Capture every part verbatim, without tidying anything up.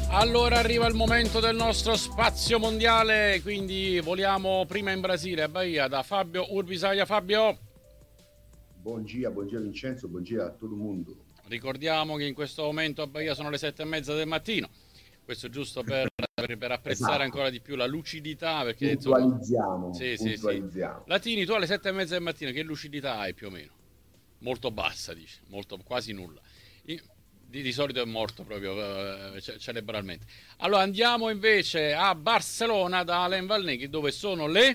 Allora arriva il momento del nostro spazio mondiale, quindi voliamo prima in Brasile, a Bahia, da Fabio Urbisaia. Fabio, Buongiorno, buongiorno Vincenzo, buongiorno a tutto il mondo. ricordiamo che in questo momento a Bahia sono le sette e mezza del mattino, questo giusto per, per, per apprezzare Esatto, ancora di più la lucidità, perché insomma, puntualizziamo, sì, sì, sì. puntualizziamo. Latini, tu alle sette e mezza del mattino che lucidità hai più o meno? Molto bassa, dice, molto, quasi nulla. I- Di, di solito è morto proprio eh, ce- cerebralmente. Allora andiamo invece a Barcellona da Alain Valneghi, dove sono le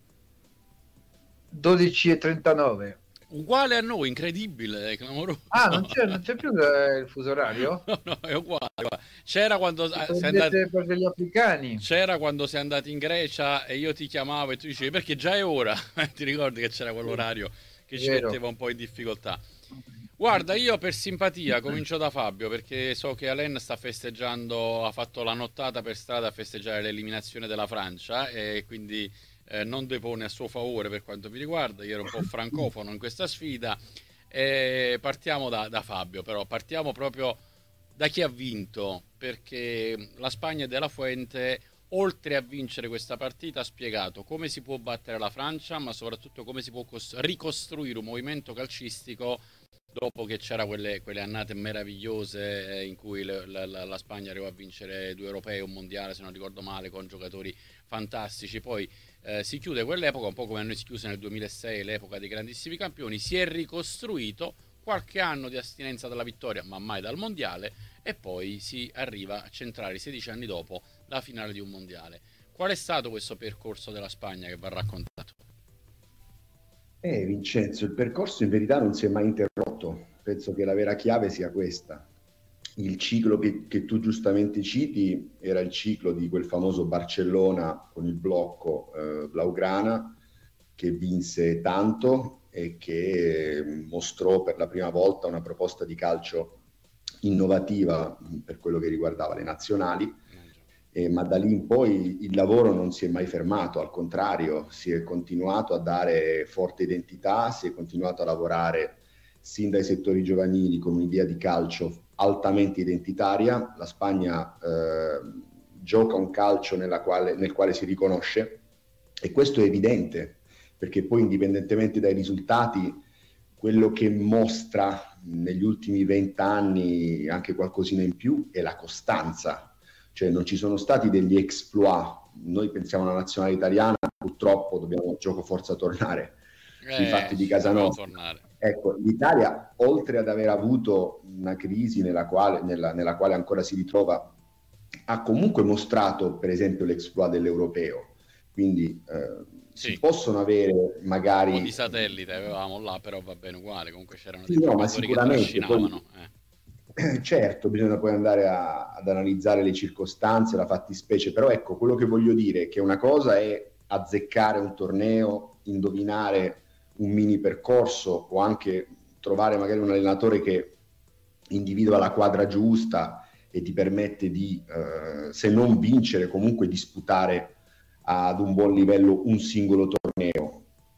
dodici e trentanove. uguale a noi, incredibile, è clamoroso. Ah, non c'è, non c'è più eh, il fuso orario? No, no, è uguale. Guarda. C'era quando Ci eh, sei andato, prendete per degli africani? c'era quando sei andato in Grecia e io ti chiamavo e tu dicevi perché già è ora. Ti ricordi che c'era Sì, quell'orario che è ci vero. metteva un po' in difficoltà? Guarda, io per simpatia comincio da Fabio perché so che Alain sta festeggiando, ha fatto la nottata per strada a festeggiare l'eliminazione della Francia e quindi eh, non depone a suo favore per quanto mi riguarda. Io ero un po' francofono in questa sfida. E partiamo da, da Fabio, però partiamo proprio da chi ha vinto, perché la Spagna della Fuente, oltre a vincere questa partita, ha spiegato come si può battere la Francia, ma soprattutto come si può cos- ricostruire un movimento calcistico dopo che c'era quelle, quelle annate meravigliose eh, in cui le- la, la- la Spagna arrivò a vincere due europei, un mondiale se non ricordo male, con giocatori fantastici. Poi eh, si chiude quell'epoca, un po' come a noi si chiuse nel duemilasei l'epoca dei grandissimi campioni, si è ricostruito qualche anno di astinenza dalla vittoria, ma mai dal mondiale, e poi si arriva a centrare sedici anni dopo la finale di un mondiale. Qual è stato questo percorso della Spagna che va raccontato? Eh, Vincenzo, il percorso in verità non si è mai interrotto. Penso che la vera chiave sia questa. Il ciclo che, che tu giustamente citi era il ciclo di quel famoso Barcellona con il blocco eh, Blaugrana che vinse tanto e che eh, mostrò per la prima volta una proposta di calcio innovativa mh, per quello che riguardava le nazionali. Eh, ma da lì in poi il lavoro non si è mai fermato, al contrario, si è continuato a dare forte identità, si è continuato a lavorare sin dai settori giovanili con un'idea di calcio altamente identitaria. La Spagna eh, gioca un calcio nella quale, nel quale si riconosce e questo è evidente perché poi indipendentemente dai risultati, quello che mostra negli ultimi vent'anni anche qualcosina in più è la costanza, cioè non ci sono stati degli exploit. Noi pensiamo alla nazionale italiana, purtroppo dobbiamo gioco forza tornare sui Eh, fatti di ci casa dobbiamo nostra. tornare. Ecco, l'Italia, oltre ad aver avuto una crisi nella quale, nella, nella quale ancora si ritrova, ha comunque mostrato, per esempio, l'exploit dell'europeo. Quindi eh, si Sì, possono avere un po' di magari... satellite avevamo là, però va bene uguale, comunque c'erano Sì, dei no, ma giocatori che sicuramente poi trascinavano. Eh. certo, bisogna poi andare a- ad analizzare le circostanze, la fattispecie, però ecco, quello che voglio dire è che una cosa è azzeccare un torneo, indovinare un mini percorso o anche trovare magari un allenatore che individua la quadra giusta e ti permette di, eh, se non vincere, comunque disputare ad un buon livello un singolo torneo.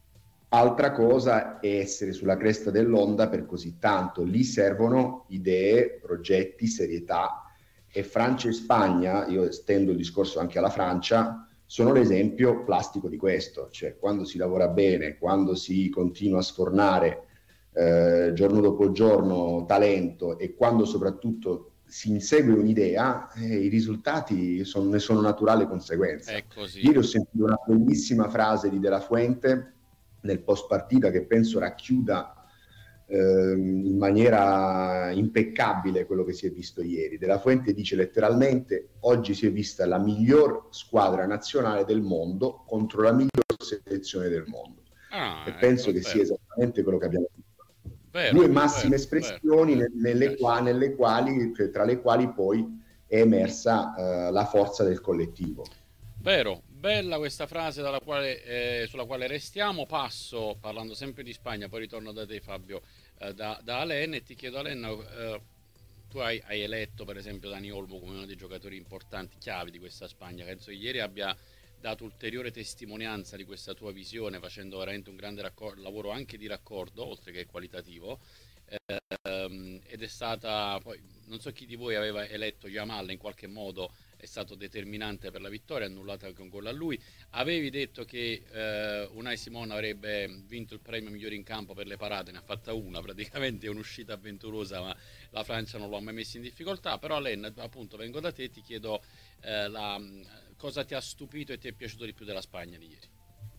Altra cosa è essere sulla cresta dell'onda per così tanto. Lì servono idee, progetti, serietà e Francia e Spagna, io estendo il discorso anche alla Francia, sono l'esempio plastico di questo, cioè quando si lavora bene, quando si continua a sfornare eh, giorno dopo giorno talento e quando soprattutto si insegue un'idea, eh, i risultati son, ne sono naturale conseguenza. È così. Ieri ho sentito una bellissima frase di De La Fuente nel post partita che penso racchiuda eh, in maniera impeccabile quello che si è visto ieri. De La Fuente dice letteralmente: oggi si è vista la miglior squadra nazionale del mondo contro la miglior selezione del mondo, e Ah, ecco, penso è che sia vero, esattamente quello che abbiamo visto. Due vero, massime vero, vero, espressioni vero. ne- nelle, Eh, qua- nelle quali, cioè, tra le quali poi è emersa eh, la forza del collettivo. vero, bella questa frase dalla quale, eh, sulla quale restiamo. Passo, parlando sempre di Spagna, poi ritorno da te Fabio, eh, da, da Alen e ti chiedo Alen, eh, tu hai, hai eletto per esempio Dani Olmo come uno dei giocatori importanti, chiavi di questa Spagna. Penso che ieri abbia dato ulteriore testimonianza di questa tua visione, facendo veramente un grande raccor- lavoro anche di raccordo, oltre che qualitativo. ehm, ed è stata poi, non so chi di voi aveva eletto Yamal, in qualche modo è stato determinante per la vittoria, annullata con gol a lui. Avevi detto che eh, Unai Simon avrebbe vinto il premio migliore in campo per le parate, ne ha fatta una, praticamente è un'uscita avventurosa, ma la Francia non lo ha mai messo in difficoltà. Però Len, appunto, vengo da te e ti chiedo eh, la, cosa ti ha stupito e ti è piaciuto di più della Spagna di ieri?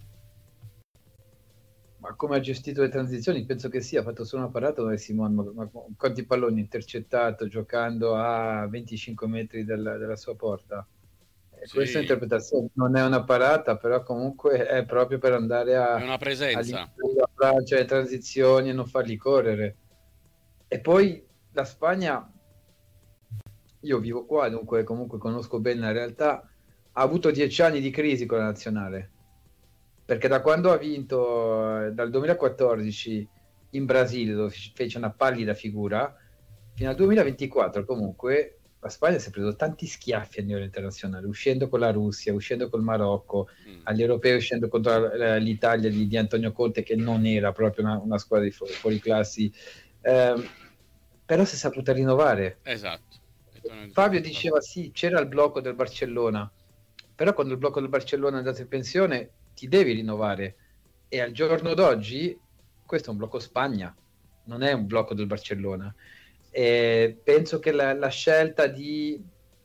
Ma come ha gestito le transizioni? Penso che sia, ha fatto solo una parata dove Simon, ma, ma quanti palloni intercettato giocando a venticinque metri dalla, dalla sua porta. E Sì, questa interpretazione non è una parata, però comunque è proprio per andare a, è una presenza. a Francia, le transizioni e non farli correre. E poi la Spagna, io vivo qua, dunque comunque conosco bene la realtà, ha avuto dieci anni di crisi con la nazionale. Perché da quando ha vinto, dal duemilaquattordici in Brasile, dove fece una pallida figura, fino al duemilaventiquattro comunque la Spagna si è preso tanti schiaffi a livello internazionale, uscendo con la Russia, uscendo col Marocco, mm. agli europei uscendo contro l'Italia di, di Antonio Conte, che non era proprio una, una squadra di fuori, fuori classi, eh, però si è saputa rinnovare. Esatto. Fabio diceva sì, c'era il blocco del Barcellona, però quando il blocco del Barcellona è andato in pensione ti devi rinnovare, e al giorno d'oggi questo è un blocco Spagna, non è un blocco del Barcellona. E penso che la, la scelta di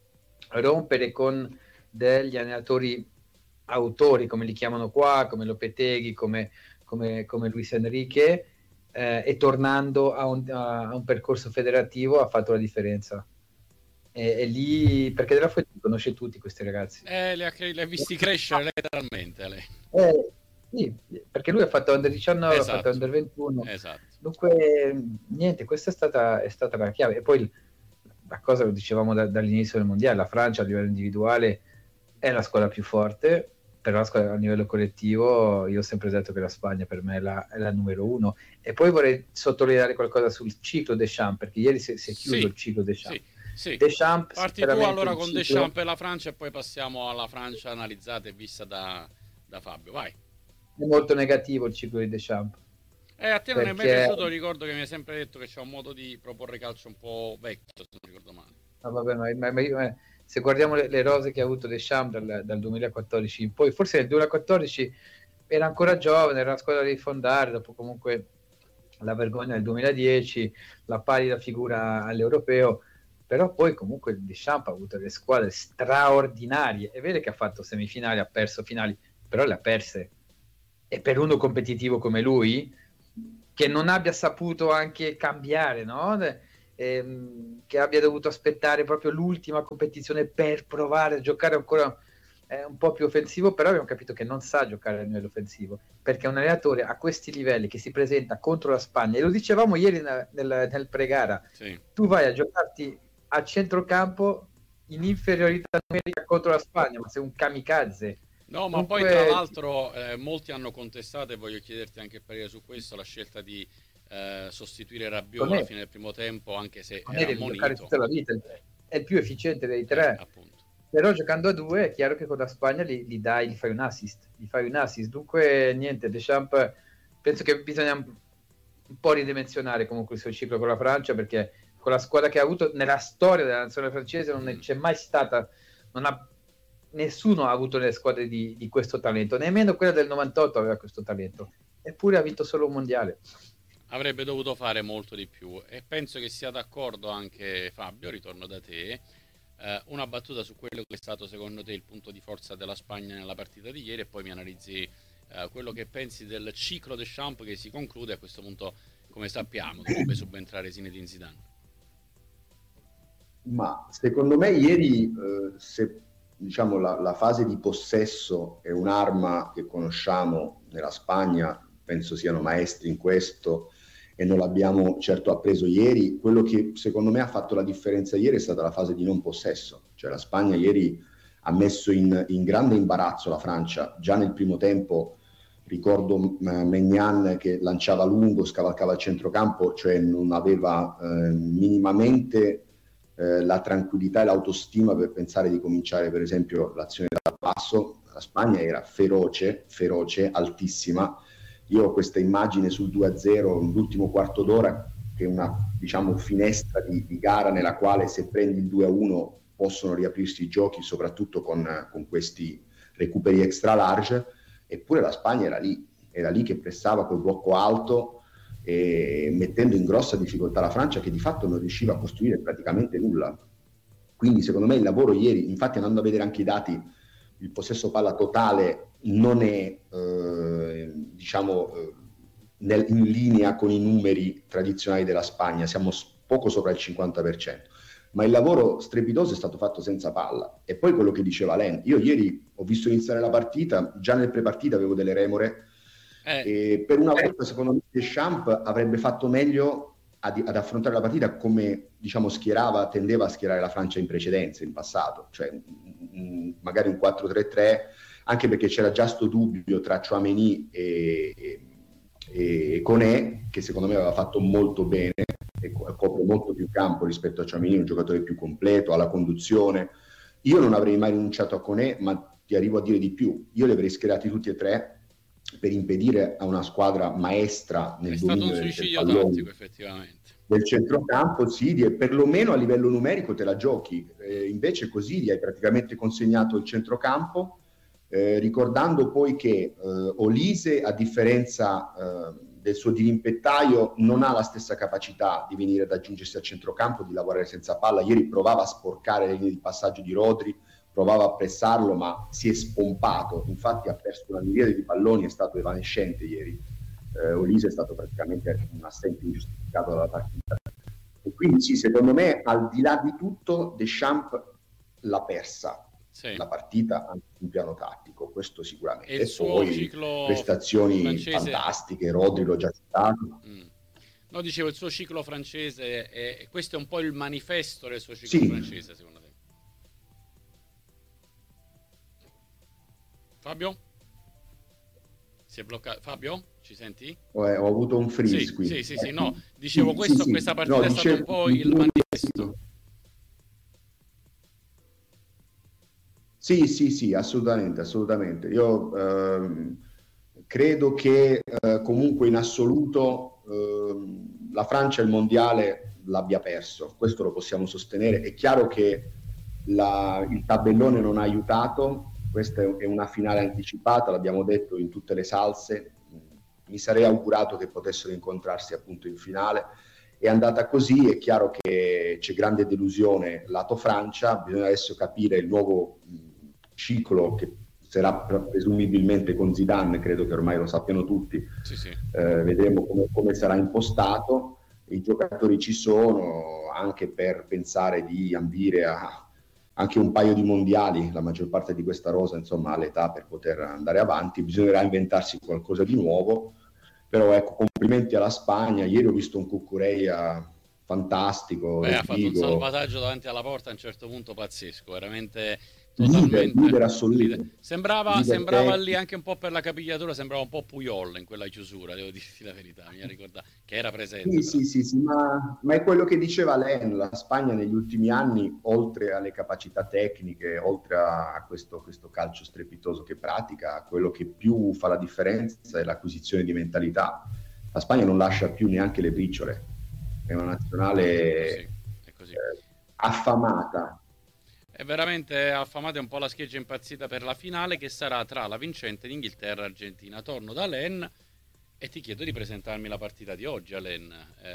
rompere con degli allenatori autori, come li chiamano qua, come Lopetegui, come, come, come Luis Enrique, eh, e tornando a un, a un percorso federativo ha fatto la differenza. E, e lì, perché della Fuente conosce tutti questi ragazzi, eh, li ha, li ha visti crescere letteralmente lei. Eh, sì, perché lui ha fatto under diciannove, esatto. Ha fatto under ventuno, esatto. Dunque niente, questa è stata, è stata la chiave. E poi la cosa lo dicevamo da, dall'inizio del mondiale, la Francia a livello individuale è la squadra più forte, però la squadra a livello collettivo io ho sempre detto che la Spagna per me è la, è la numero uno. E poi vorrei sottolineare qualcosa sul ciclo Deschamps, perché ieri si, si è chiuso sì, il ciclo Deschamps. Sì. Sì. Deschamps, parti tu allora con ciclo... Deschamps e la Francia e poi passiamo alla Francia analizzata e vista da, da Fabio, vai. È molto negativo il ciclo di Deschamps. Eh, a te non perché... è mai piaciuto? Ricordo che mi hai sempre detto che c'è un modo di proporre calcio un po' vecchio, se non ricordo male. Ah, vabbè, ma, ma, ma se guardiamo le, le rose che ha avuto Deschamps dal, dal duemilaquattordici in poi, forse nel duemilaquattordici era ancora giovane, era una squadra da rifondare, dopo comunque la vergogna del duemiladieci, la pallida figura all'europeo, però poi comunque Deschamps ha avuto delle squadre straordinarie. È vero che ha fatto semifinali, ha perso finali, però le ha perse. E per uno competitivo come lui, che non abbia saputo anche cambiare, no? Ehm, che abbia dovuto aspettare proprio l'ultima competizione per provare a giocare ancora eh, un po' più offensivo, però abbiamo capito che non sa giocare a livello offensivo, perché un allenatore a questi livelli che si presenta contro la Spagna, e lo dicevamo ieri nel, nel, nel pre-gara, sì. Tu vai a giocarti a centrocampo in inferiorità numerica contro la Spagna, ma sei un kamikaze. No, ma Dunque... poi tra l'altro eh, molti hanno contestato, e voglio chiederti anche il parere su questo, la scelta di eh, sostituire Rabiot alla fine del primo tempo, anche se non era devi ammonito. giocare tutta la vita, è il più efficiente dei tre. Eh, appunto. Però giocando a due è chiaro che con la Spagna gli, gli dai, gli fai un assist, gli fai un assist. Dunque niente, Deschamps penso che bisogna un po' ridimensionare comunque il suo ciclo con la Francia, perché con la squadra che ha avuto nella storia della nazionale francese non c'è mai stata, non ha, nessuno ha avuto nelle squadre di, di questo talento, nemmeno quella del novantotto aveva questo talento, eppure ha vinto solo un mondiale. Avrebbe dovuto fare molto di più, e penso che sia d'accordo anche Fabio. Ritorno da te. Eh, una battuta su quello che è stato secondo te il punto di forza della Spagna nella partita di ieri, e poi mi analizzi eh, quello che pensi del ciclo Deschamps che si conclude. A questo punto, come sappiamo, dovrebbe subentrare Zinedine Zidane. Ma secondo me ieri eh, se diciamo la, la fase di possesso è un'arma che conosciamo nella Spagna, penso siano maestri in questo e non l'abbiamo certo appreso ieri. Quello che secondo me ha fatto la differenza ieri è stata la fase di non possesso, cioè la Spagna ieri ha messo in, in grande imbarazzo la Francia già nel primo tempo. Ricordo Maignan che lanciava lungo, scavalcava il centrocampo, cioè non aveva eh, minimamente eh, la tranquillità e l'autostima per pensare di cominciare per esempio l'azione dal basso. La Spagna era feroce, feroce, altissima. Io ho questa immagine sul due a zero, l'ultimo quarto d'ora, che è una, diciamo, finestra di, di gara nella quale se prendi il due a uno possono riaprirsi i giochi, soprattutto con, con questi recuperi extra large, eppure la Spagna era lì, era lì che pressava col blocco alto, e mettendo in grossa difficoltà la Francia, che di fatto non riusciva a costruire praticamente nulla. Quindi secondo me il lavoro ieri, infatti andando a vedere anche i dati, il possesso palla totale non è eh, diciamo eh, nel, in linea con i numeri tradizionali della Spagna, siamo poco sopra il cinquanta per cento, ma il lavoro strepitoso è stato fatto senza palla. E poi quello che diceva Len, io ieri ho visto iniziare la partita, già nel pre-partita avevo delle remore, eh. e per una volta secondo me Deschamps avrebbe fatto meglio ad, ad affrontare la partita come, diciamo, schierava, tendeva a schierare la Francia in precedenza, in passato, cioè mh, magari un quattro tre tre, anche perché c'era già sto dubbio tra Tchouaméni e, e, e Koné, che secondo me aveva fatto molto bene e copre molto più campo rispetto a Tchouaméni, un giocatore più completo, alla conduzione. Io non avrei mai rinunciato a Koné, ma ti arrivo a dire di più, io li avrei schierati tutti e tre per impedire a una squadra maestra nel dominio del, del pallone, tattico, effettivamente, del centrocampo, sì, di, perlomeno a livello numerico te la giochi, eh, invece così gli hai praticamente consegnato il centrocampo, eh, ricordando poi che eh, Olise, a differenza eh, del suo dirimpettaio, non ha la stessa capacità di venire ad aggiungersi al centrocampo, di lavorare senza palla. Ieri provava a sporcare le linee di passaggio di Rodri, provava a pressarlo, ma si è spompato, infatti ha perso una miriade di palloni, è stato evanescente ieri. eh, Olise è stato praticamente un assente ingiustificato dalla partita, e quindi sì, secondo me, al di là di tutto, Deschamps l'ha persa, sì, la partita anche sul piano tattico, questo sicuramente. E, e poi ciclo prestazioni francese fantastiche, Rodri l'ho già citato. Mm. No, dicevo, il suo ciclo francese, è, questo è un po' il manifesto del suo ciclo sì. francese, secondo te? Fabio? Si è bloccato? Fabio? Ci senti? Ho, ho avuto un freeze sì, qui. Sì, sì, sì, no. Dicevo, sì, questo, sì, questa partita no, è stata un po' il manifesto. Sì, sì, sì, assolutamente, assolutamente. Io ehm, credo che eh, comunque in assoluto ehm, la Francia il mondiale l'abbia perso, questo lo possiamo sostenere. È chiaro che la, il tabellone non ha aiutato. Questa è una finale anticipata, l'abbiamo detto in tutte le salse, mi sarei augurato che potessero incontrarsi appunto in finale, è andata così. È chiaro che c'è grande delusione lato Francia, bisogna adesso capire il nuovo ciclo che sarà presumibilmente con Zidane, credo che ormai lo sappiano tutti, sì, sì. Eh, vedremo come, come sarà impostato. I giocatori ci sono anche per pensare di ambire a anche un paio di mondiali, la maggior parte di questa rosa insomma ha l'età per poter andare avanti, bisognerà inventarsi qualcosa di nuovo, però ecco, complimenti alla Spagna. Ieri ho visto un Cucurella fantastico. Beh, ha fatto un salvataggio davanti alla porta a un certo punto pazzesco, veramente totalmente leader, leader assoluto. Leader. Sembrava, leader sembrava lì anche un po' per la capigliatura, sembrava un po' Puyol in quella chiusura, devo dirti la verità, mi ricorda che era presente. Sì, sì, sì, sì, ma, ma è quello che diceva Len, la Spagna negli ultimi anni, oltre alle capacità tecniche, oltre a questo, questo calcio strepitoso che pratica, quello che più fa la differenza è l'acquisizione di mentalità. La Spagna non lascia più neanche le briciole, è una nazionale è così, è così. Eh, affamata. È veramente affamata, è un po' la scheggia impazzita per la finale, che sarà tra la vincente di Inghilterra e Argentina. Torno da Len e ti chiedo di presentarmi la partita di oggi, Len. Eh,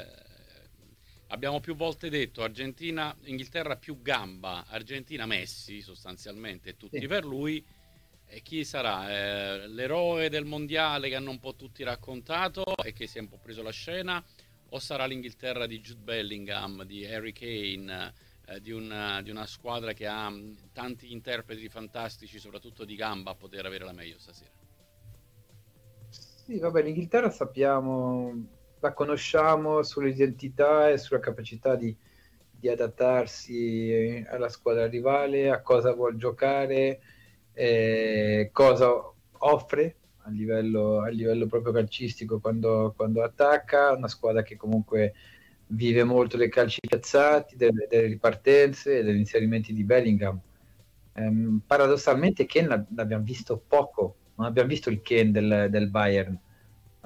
abbiamo più volte detto Argentina, Inghilterra più gamba, Argentina Messi sostanzialmente, tutti sì. per lui. E chi sarà? Eh, l'eroe del mondiale che hanno un po' tutti raccontato e che si è un po' preso la scena, o sarà l'Inghilterra di Jude Bellingham, di Harry Kane, eh, di, una, di una squadra che ha tanti interpreti fantastici, soprattutto di gamba, a poter avere la meglio stasera? Sì, vabbè, l'Inghilterra sappiamo, la conosciamo sull'identità e sulla capacità di, di adattarsi alla squadra rivale, a cosa vuol giocare, eh, cosa offre a livello, a livello proprio calcistico quando, quando attacca. Una squadra che comunque vive molto dei calci piazzati, delle, delle ripartenze e degli inserimenti di Bellingham. Ehm, paradossalmente Kane l'abbiamo visto poco, non abbiamo visto il Kane del, del Bayern,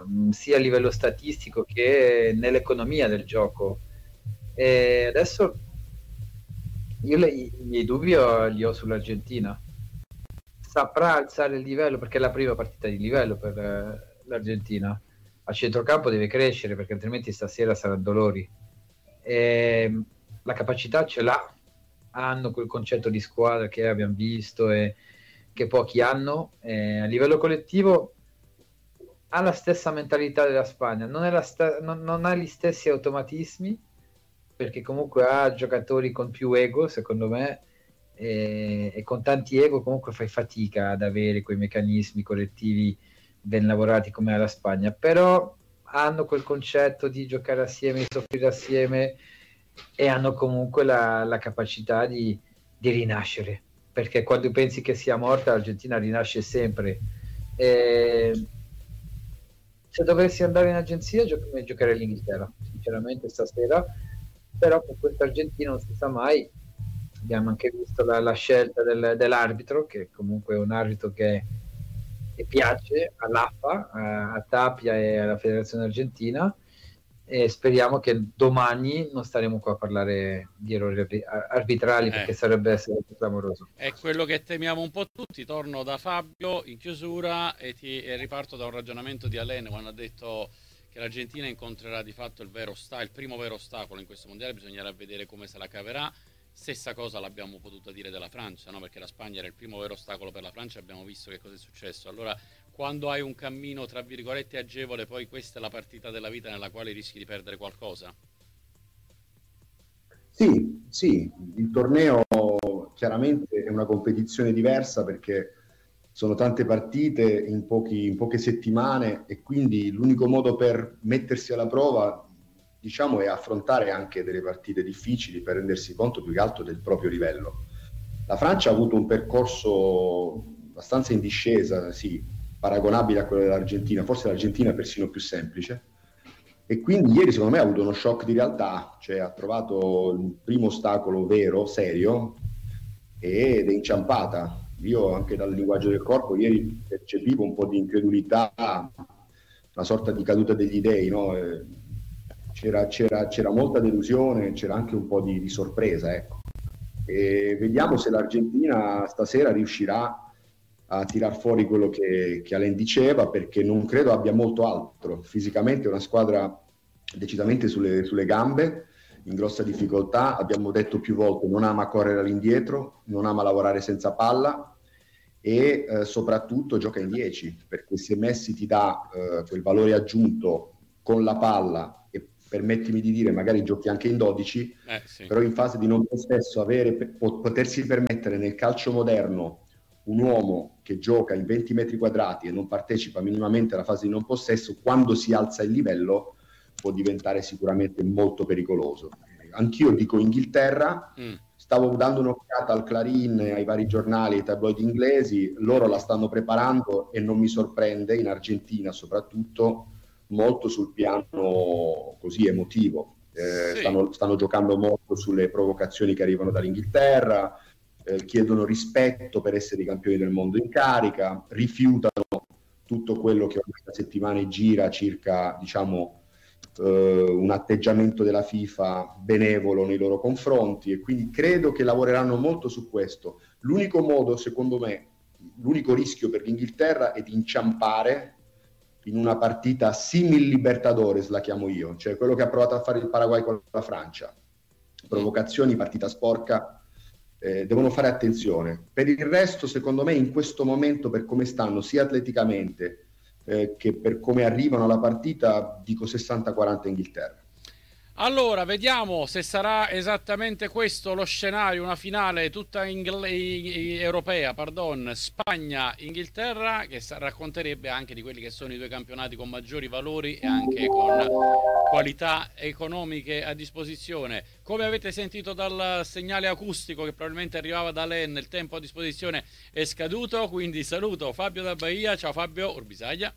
sia a livello statistico che nell'economia del gioco. E adesso io le, i miei dubbi ho, li ho sull'Argentina. Saprà alzare il livello, perché è la prima partita di livello per eh, l'Argentina. A centrocampo deve crescere, perché altrimenti stasera sarà dolori. E la capacità ce l'ha, hanno quel concetto di squadra che abbiamo visto e che pochi hanno. E a livello collettivo ha la stessa mentalità della Spagna, non, è la sta- non, non ha gli stessi automatismi, perché comunque ha giocatori con più ego, secondo me, e, e con tanti ego comunque fai fatica ad avere quei meccanismi collettivi ben lavorati come la Spagna, però hanno quel concetto di giocare assieme, di soffrire assieme, e hanno comunque la, la capacità di, di rinascere, perché quando pensi che sia morta l'Argentina rinasce sempre. E se dovessi andare in agenzia gio- giocherei l'Inghilterra sinceramente stasera, però con questa Argentina non si sa mai. Abbiamo anche visto la, la scelta del, dell'arbitro, che comunque è un arbitro che, che piace all'A F A, a, a Tapia e alla Federazione Argentina, e speriamo che domani non staremo qua a parlare di errori arbi- arbitrali, perché Eh. sarebbe essere clamoroso. È quello che temiamo un po' tutti. Torno da Fabio in chiusura e, ti, e riparto da un ragionamento di Alain quando ha detto che l'Argentina incontrerà di fatto il vero sta, il primo vero ostacolo in questo mondiale. Bisognerà vedere come se la caverà. Stessa cosa l'abbiamo potuto dire della Francia, no? Perché la Spagna era il primo vero ostacolo per la Francia, abbiamo visto che cosa è successo. Allora, quando hai un cammino tra virgolette agevole, poi questa è la partita della vita nella quale rischi di perdere qualcosa. Sì, sì, il torneo chiaramente è una competizione diversa, perché sono tante partite in, pochi, in poche settimane, e quindi l'unico modo per mettersi alla prova, diciamo, è affrontare anche delle partite difficili per rendersi conto più che altro del proprio livello. La Francia ha avuto un percorso abbastanza in discesa, sì, paragonabile a quello dell'Argentina, forse l'Argentina è persino più semplice. E quindi ieri secondo me ha avuto uno shock di realtà, cioè ha trovato il primo ostacolo vero, serio, ed è inciampata. Io anche dal linguaggio del corpo ieri percepivo un po' di incredulità, una sorta di caduta degli dei, no? C'era, c'era, c'era molta delusione, c'era anche un po' di, di sorpresa, ecco. E vediamo se l'Argentina stasera riuscirà a tirar fuori quello che, che Alain diceva, perché non credo abbia molto altro. Fisicamente è una squadra decisamente sulle, sulle gambe, in grossa difficoltà, abbiamo detto più volte, non ama correre all'indietro, non ama lavorare senza palla, e eh, soprattutto gioca in dieci, perché se Messi ti dà eh, quel valore aggiunto con la palla, e permettimi di dire magari giochi anche in dodici, eh, sì. però in fase di non possesso avere, potersi permettere nel calcio moderno un uomo che gioca in venti metri quadrati e non partecipa minimamente alla fase di non possesso, quando si alza il livello può diventare sicuramente molto pericoloso. Anch'io dico Inghilterra, mm. stavo dando un'occhiata al Clarín, ai vari giornali, ai tabloidi inglesi, loro la stanno preparando, e non mi sorprende, in Argentina soprattutto, molto sul piano così emotivo. Eh, sì. stanno, stanno giocando molto sulle provocazioni che arrivano dall'Inghilterra, eh, chiedono rispetto per essere i campioni del mondo in carica, rifiutano tutto quello che ormai da settimane gira circa, diciamo, Uh, un atteggiamento della FIFA benevolo nei loro confronti, e quindi credo che lavoreranno molto su questo. L'unico modo, secondo me, l'unico rischio per l'Inghilterra è di inciampare in una partita simil Libertadores, la chiamo io, cioè quello che ha provato a fare il Paraguay con la Francia, provocazioni, partita sporca. Eh, devono fare attenzione. Per il resto, secondo me, in questo momento, per come stanno sia atleticamente Eh, che per come arrivano alla partita, dico sessanta quaranta Inghilterra. Allora, vediamo se sarà esattamente questo lo scenario, una finale tutta ingl- europea, pardon, Spagna-Inghilterra, che sa- racconterebbe anche di quelli che sono i due campionati con maggiori valori e anche con qualità economiche a disposizione. Come avete sentito dal segnale acustico che probabilmente arrivava da Len, il tempo a disposizione è scaduto, quindi saluto Fabio da Bahia. Ciao Fabio Urbisaglia.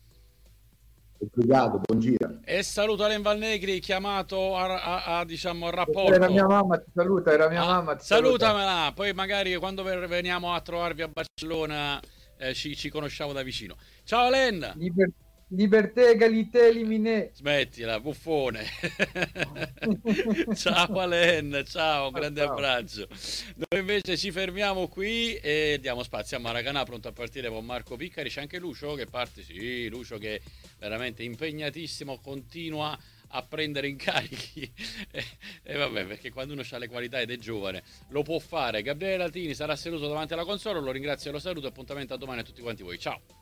Obrigado, buon giro. E saluto Alain Valnegri, chiamato a, a, a diciamo a rapporto. Era mia mamma, ti saluta, era mia ah, mamma. Ti salutamela, saluta. Poi magari quando veniamo a trovarvi a Barcellona eh, ci, ci conosciamo da vicino. Ciao Alain. Liber- Liberté, égalité, éliminé. Smettila, buffone. Ciao Alen, ciao, un grande Ciao. abbraccio. Noi invece ci fermiamo qui e diamo spazio a Maracanã, pronto a partire con Marco Piccari. C'è anche Lucio che parte, sì, Lucio che è veramente impegnatissimo, continua a prendere incarichi e, e vabbè, perché quando uno ha le qualità ed è giovane lo può fare. Gabriele Latini sarà seduto davanti alla console, lo ringrazio e lo saluto, appuntamento a domani a tutti quanti voi, ciao.